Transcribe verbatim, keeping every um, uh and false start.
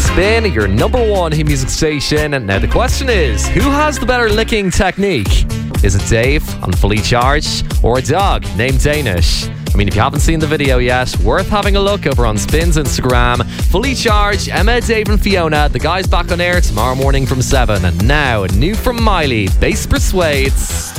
Spin, your number one hit music station. And now the question is, who has the better licking technique? Is it Dave on Fully Charged or a dog named Danish? I mean, if you haven't seen the video yet, worth having a look over on Spin's Instagram. Fully Charged, Emma, Dave and Fiona. The guys back on air tomorrow morning from seven. And now, new from Miley, Bass Persuades.